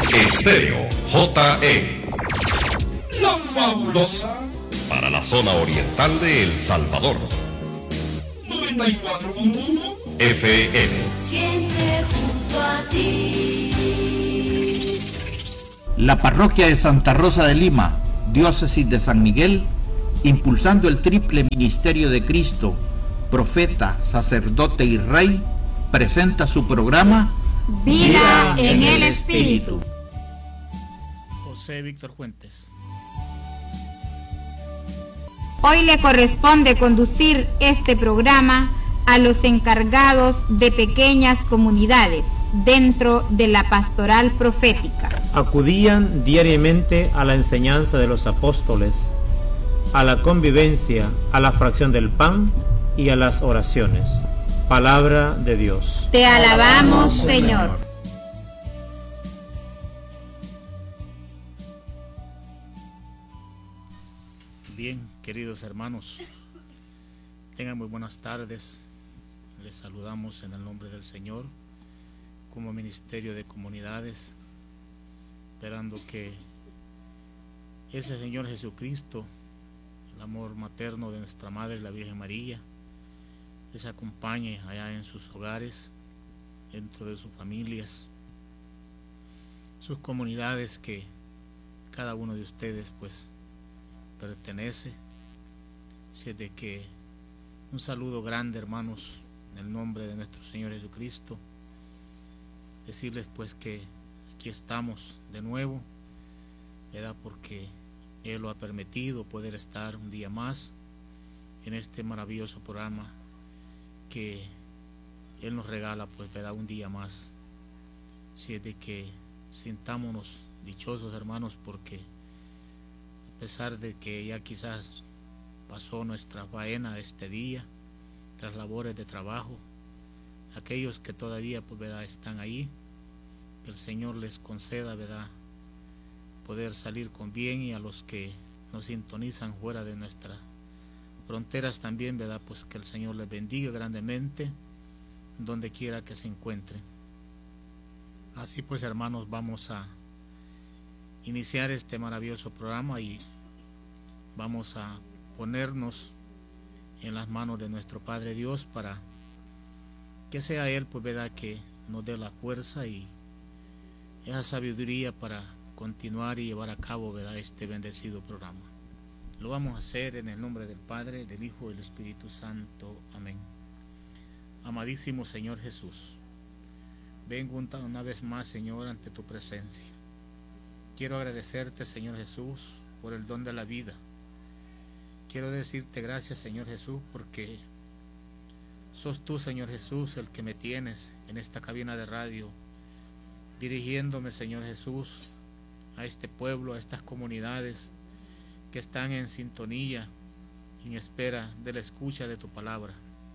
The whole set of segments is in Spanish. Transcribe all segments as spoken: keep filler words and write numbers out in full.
Estéreo J E. La fabulosa para la zona oriental de El Salvador. noventa y cuatro punto uno F M. Siempre junto a ti. La parroquia de Santa Rosa de Lima, diócesis de San Miguel, impulsando el triple ministerio de Cristo, profeta, sacerdote y rey, presenta su programa Vida en el Espíritu. José Víctor Fuentes. Hoy le corresponde conducir este programa a los encargados de pequeñas comunidades dentro de la pastoral profética. Acudían diariamente a la enseñanza de los apóstoles, a la convivencia, a la fracción del pan y a las oraciones. Palabra de Dios. Te alabamos, Señor. Bien, queridos hermanos, tengan muy buenas tardes. Les saludamos en el nombre del Señor como Ministerio de Comunidades, esperando que ese Señor Jesucristo, el amor materno de nuestra Madre, la Virgen María, les acompañe allá en sus hogares, dentro de sus familias, sus comunidades que cada uno de ustedes pues pertenece. Así es de que un saludo grande, hermanos, en el nombre de nuestro Señor Jesucristo. Decirles pues que aquí estamos de nuevo, ¿verdad? Porque Él lo ha permitido poder estar un día más en este maravilloso programa que Él nos regala, pues, ¿verdad? Un día más. Así es de que sintámonos dichosos, hermanos, porque a pesar de que ya quizás pasó nuestra faena este día, tras labores de trabajo, aquellos que todavía, pues, ¿verdad?, están ahí, que el Señor les conceda, ¿verdad?, poder salir con bien, y a los que nos sintonizan fuera de nuestras fronteras también, ¿verdad?, pues que el Señor les bendiga grandemente donde quiera que se encuentren. Así pues, hermanos, vamos a iniciar este maravilloso programa y vamos a ponernos en las manos de nuestro Padre Dios para que sea Él, pues, ¿verdad?, que nos dé la fuerza y esa sabiduría para continuar y llevar a cabo, ¿verdad?, este bendecido programa. Lo vamos a hacer en el nombre del Padre, del Hijo y del Espíritu Santo. Amén. Amadísimo Señor Jesús, vengo una vez más, Señor, ante tu presencia. Quiero agradecerte, Señor Jesús, por el don de la vida. Quiero decirte gracias, Señor Jesús, porque sos tú, Señor Jesús, el que me tienes en esta cabina de radio, dirigiéndome, Señor Jesús, a este pueblo, a estas comunidades que están en sintonía, en espera de la escucha de tu palabra.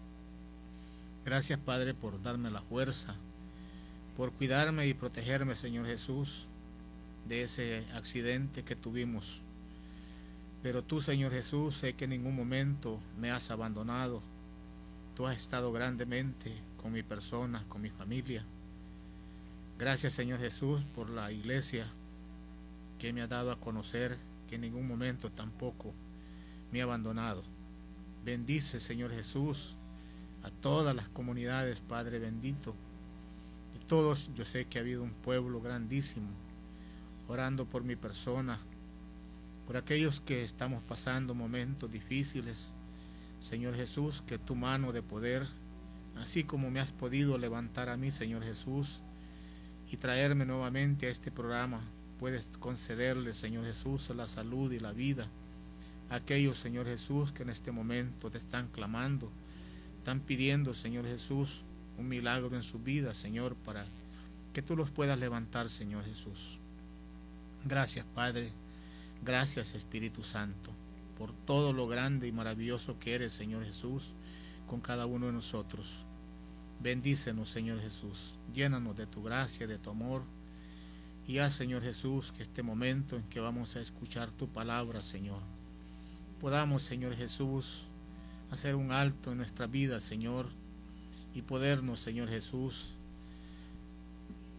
Gracias, Padre, por darme la fuerza, por cuidarme y protegerme, Señor Jesús, de ese accidente que tuvimos. Pero tú, Señor Jesús, sé que en ningún momento me has abandonado. Tú has estado grandemente con mi persona, con mi familia. Gracias, Señor Jesús, por la iglesia que me ha dado a conocer, que en ningún momento tampoco me ha abandonado. Bendice, Señor Jesús, a todas las comunidades, Padre bendito. Y todos, yo sé que ha habido un pueblo grandísimo orando por mi persona, por aquellos que estamos pasando momentos difíciles. Señor Jesús, que tu mano de poder, así como me has podido levantar a mí, Señor Jesús, y traerme nuevamente a este programa, puedes concederle, Señor Jesús, la salud y la vida a aquellos, Señor Jesús, que en este momento te están clamando, están pidiendo, Señor Jesús, un milagro en su vida, Señor, para que tú los puedas levantar, Señor Jesús. Gracias, Padre. Gracias, Espíritu Santo, por todo lo grande y maravilloso que eres, Señor Jesús, con cada uno de nosotros. Bendícenos, Señor Jesús. Llénanos de tu gracia, de tu amor. Y haz, Señor Jesús, que este momento en que vamos a escuchar tu palabra, Señor, podamos, Señor Jesús, hacer un alto en nuestra vida, Señor, y podernos, Señor Jesús,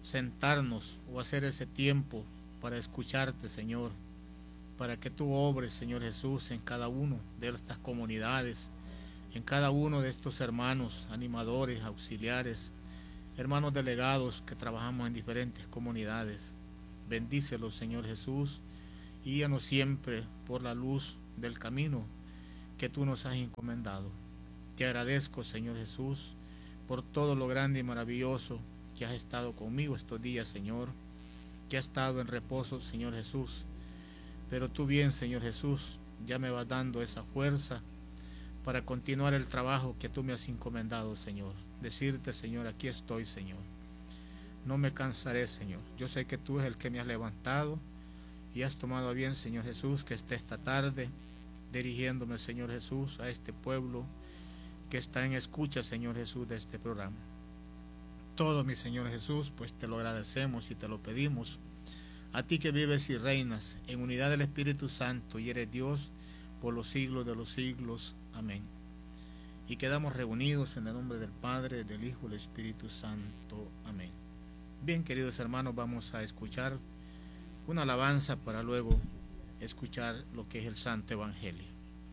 sentarnos o hacer ese tiempo para escucharte, Señor, para que tú obres, Señor Jesús, en cada uno de estas comunidades, en cada uno de estos hermanos, animadores, auxiliares, hermanos delegados que trabajamos en diferentes comunidades. Bendícelos, Señor Jesús, y guíanos siempre por la luz del camino que tú nos has encomendado. Te agradezco, Señor Jesús, por todo lo grande y maravilloso que has estado conmigo estos días, Señor, que has estado en reposo, Señor Jesús. Pero tú bien, Señor Jesús, ya me vas dando esa fuerza para continuar el trabajo que tú me has encomendado, Señor. Decirte, Señor, aquí estoy, Señor. No me cansaré, Señor. Yo sé que tú es el que me has levantado y has tomado a bien, Señor Jesús, que esté esta tarde dirigiéndome, Señor Jesús, a este pueblo que está en escucha, Señor Jesús, de este programa. Todo, mi Señor Jesús, pues te lo agradecemos y te lo pedimos. A ti que vives y reinas en unidad del Espíritu Santo y eres Dios por los siglos de los siglos. Amén. Y quedamos reunidos en el nombre del Padre, del Hijo y del Espíritu Santo. Amén. Bien, queridos hermanos, vamos a escuchar una alabanza para luego escuchar lo que es el Santo Evangelio.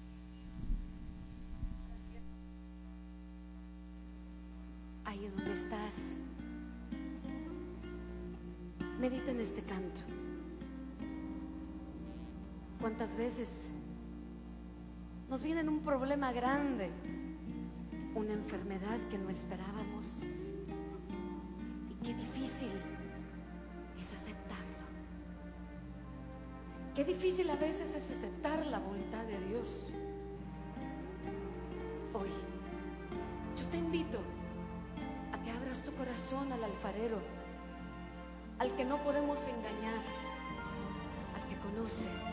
Ahí donde estás, medita en este canto. ¿Cuántas veces nos viene un problema grande, una enfermedad que no esperábamos? Y qué difícil es aceptarlo. Qué difícil a veces es aceptar la voluntad de Dios. Hoy, yo te invito a que abras tu corazón al alfarero, al que no podemos engañar, al que conoce